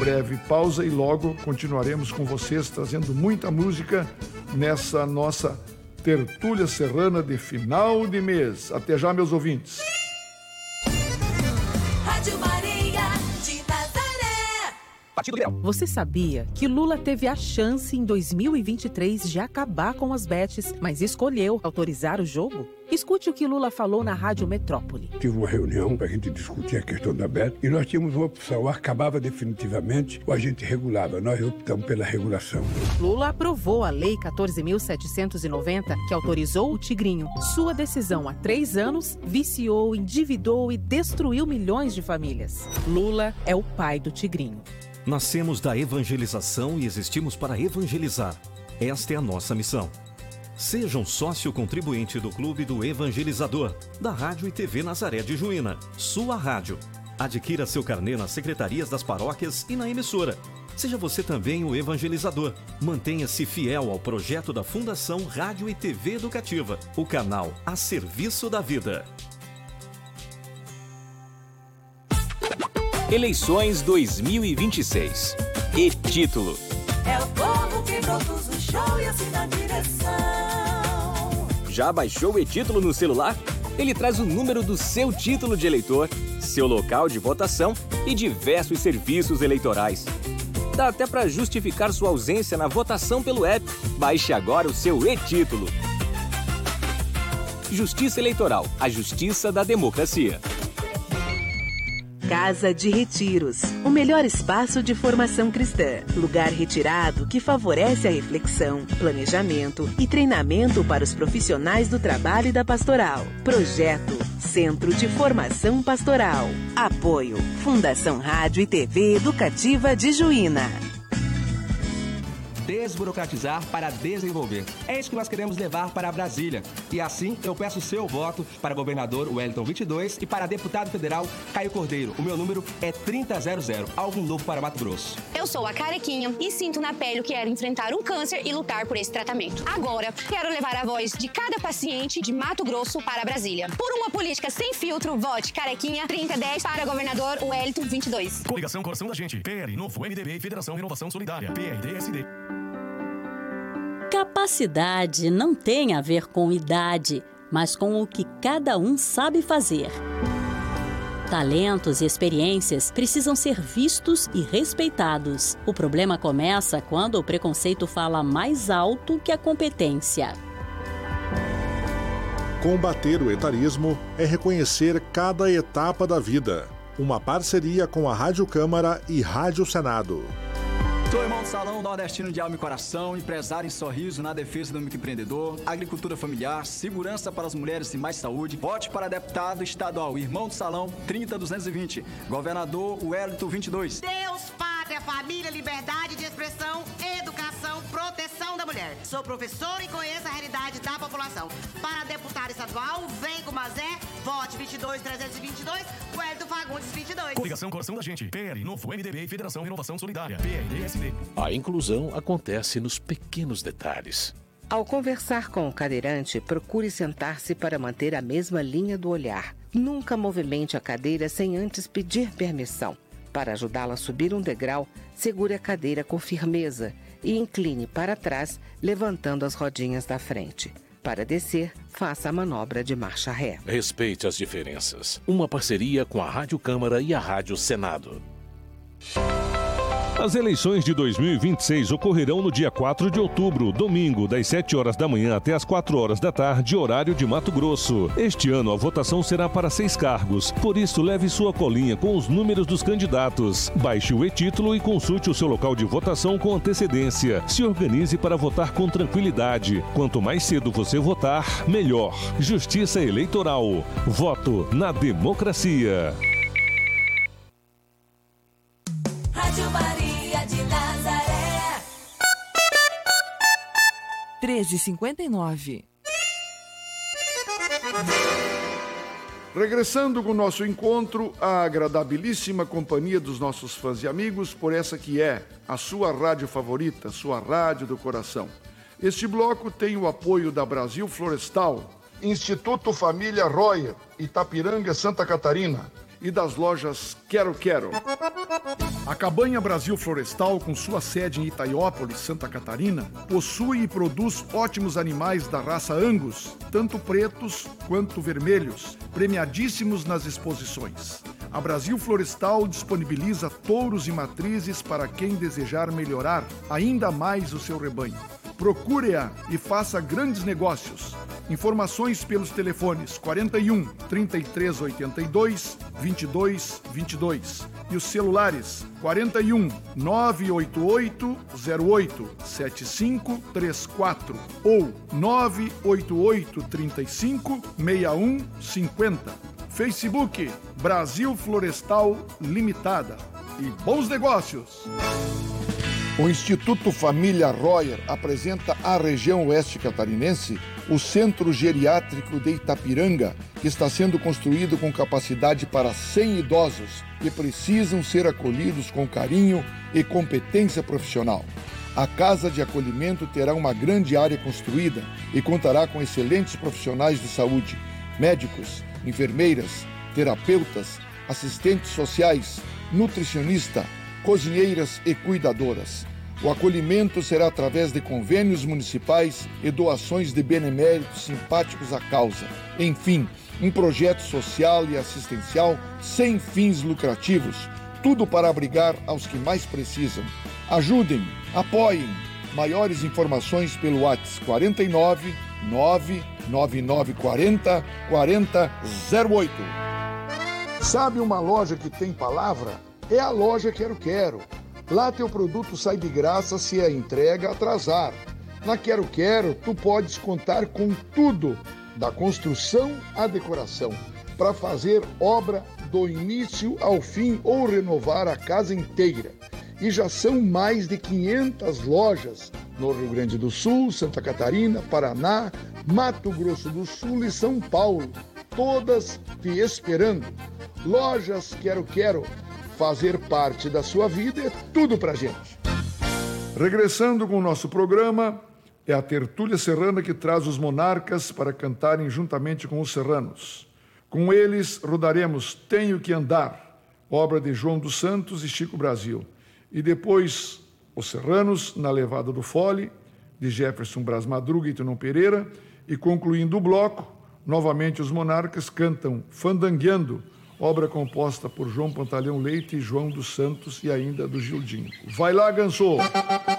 breve pausa e logo continuaremos com vocês trazendo muita música nessa nossa tertúlia serrana de final de mês. Até já, meus ouvintes. Rádio Maria de Nazaré. Partido Liberal. Você sabia que Lula teve a chance em 2023 de acabar com as bets, mas escolheu autorizar o jogo? Escute o que Lula falou na Rádio Metrópole. Tive uma reunião para a gente discutir a questão da bet e nós tínhamos uma opção, acabava definitivamente ou a gente regulava. Nós optamos pela regulação. Lula aprovou a Lei 14.790, que autorizou o Tigrinho. Sua decisão há 3 anos viciou, endividou e destruiu milhões de famílias. Lula é o pai do Tigrinho. Nascemos da evangelização e existimos para evangelizar. Esta é a nossa missão. Seja um sócio contribuinte do Clube do Evangelizador, da Rádio e TV Nazaré de Juína, sua rádio. Adquira seu carnê nas secretarias das paróquias e na emissora. Seja você também o evangelizador. Mantenha-se fiel ao projeto da Fundação Rádio e TV Educativa, o canal a serviço da vida. Eleições 2026. E título. É o povo que produz o show e assina a direção. Já baixou o e-título no celular? Ele traz o número do seu título de eleitor, seu local de votação e diversos serviços eleitorais. Dá até para justificar sua ausência na votação pelo app. Baixe agora o seu e-título. Justiça Eleitoral, a justiça da democracia. Casa de Retiros, o melhor espaço de formação cristã. Lugar retirado que favorece a reflexão, planejamento e treinamento para os profissionais do trabalho e da pastoral. Projeto Centro de Formação Pastoral. Apoio Fundação Rádio e TV Educativa de Juína. Desburocratizar para desenvolver. É isso que nós queremos levar para Brasília. E assim, eu peço o seu voto para governador Wellington 22 e para deputado federal Caio Cordeiro. O meu número é 3000, algo novo para Mato Grosso. Eu sou a Carequinha e sinto na pele o que era enfrentar um câncer e lutar por esse tratamento. Agora, quero levar a voz de cada paciente de Mato Grosso para Brasília. Por uma política sem filtro, vote Carequinha 3010 para governador Wellington 22. Coligação Coração da Gente, PL, Novo, MDB e Federação Renovação Solidária, PRD-SD. Capacidade não tem a ver com idade, mas com o que cada um sabe fazer. Talentos e experiências precisam ser vistos e respeitados. O problema começa quando o preconceito fala mais alto que a competência. Combater o etarismo é reconhecer cada etapa da vida. Uma parceria com a Rádio Câmara e Rádio Senado. Sou irmão do Salão Nordestino de Alma e Coração, empresário em Sorriso na defesa do microempreendedor, agricultura familiar, segurança para as mulheres e mais saúde. Vote para deputado estadual, irmão do Salão 30220, governador Wellington 22. Deus, pátria, família, liberdade de expressão, educação, proteção da mulher. Sou professor e conheço a realidade da população. Para deputado estadual, vem com Mazé, vote 22322, Wellington Fagundes 22. Coligação Coração da Gente, PL, Novo, MDB e Federação Renovação Solidária, PRD-SD. A inclusão acontece nos pequenos detalhes. Ao conversar com o cadeirante, procure sentar-se para manter a mesma linha do olhar. Nunca movimente a cadeira sem antes pedir permissão. Para ajudá-la a subir um degrau, segure a cadeira com firmeza e incline para trás, levantando as rodinhas da frente. Para descer, faça a manobra de marcha ré. Respeite as diferenças. Uma parceria com a Rádio Câmara e a Rádio Senado. As eleições de 2026 ocorrerão no dia 4 de outubro, domingo, das 7 horas da manhã até as 4 horas da tarde, horário de Mato Grosso. Este ano a votação será para 6 cargos, por isso leve sua colinha com os números dos candidatos. Baixe o e-título e consulte o seu local de votação com antecedência. Se organize para votar com tranquilidade. Quanto mais cedo você votar, melhor. Justiça Eleitoral. Voto na democracia. Rádio Maria de Nazaré. 13h59. Regressando com o nosso encontro, a agradabilíssima companhia dos nossos fãs e amigos por essa que é a sua rádio favorita, sua rádio do coração. Este bloco tem o apoio da Brasil Florestal, Instituto Família Royer, Itapiranga, Santa Catarina, e das lojas Quero Quero. A A Cabanha Brasil Florestal, com sua sede em Itaiópolis, Santa Catarina, possui e produz ótimos animais da raça Angus, tanto pretos quanto vermelhos, premiadíssimos nas exposições. A Brasil Florestal disponibiliza touros e matrizes para quem desejar melhorar ainda mais o seu rebanho. Procure-a e faça grandes negócios. Informações pelos telefones 41 3382 2222 e os celulares 41 988 08 7534 ou 988 35 6150. Facebook Brasil Florestal Limitada. E bons negócios! O Instituto Família Royer apresenta à região oeste catarinense o Centro Geriátrico de Itapiranga, que está sendo construído com capacidade para 100 idosos que precisam ser acolhidos com carinho e competência profissional. A Casa de Acolhimento terá uma grande área construída e contará com excelentes profissionais de saúde, médicos, enfermeiras, terapeutas, assistentes sociais, nutricionista, cozinheiras e cuidadoras. O acolhimento será através de convênios municipais e doações de beneméritos simpáticos à causa. Enfim, um projeto social e assistencial sem fins lucrativos, tudo para abrigar aos que mais precisam. Ajudem, apoiem. Maiores informações pelo WhatsApp 49 99940 4008. Sabe uma loja que tem palavra? É a loja Quero Quero. Lá teu produto sai de graça se a entrega atrasar. Na Quero Quero, tu podes contar com tudo, da construção à decoração, para fazer obra do início ao fim ou renovar a casa inteira. E já são mais de 500 lojas no Rio Grande do Sul, Santa Catarina, Paraná, Mato Grosso do Sul e São Paulo, todas te esperando. Lojas Quero Quero. Fazer parte da sua vida é tudo pra gente. Regressando com o nosso programa, é a Tertúlia Serrana que traz os monarcas para cantarem juntamente com os serranos. Com eles rodaremos Tenho que Andar, obra de João dos Santos e Chico Brasil. E depois os serranos na Levada do Fole, de Jefferson Braz Madruga e Tonon Pereira. E concluindo o bloco, novamente os monarcas cantam Fandangueando, obra composta por João Pantaleão Leite e João dos Santos e ainda do Gildinho. Vai lá, Ganso!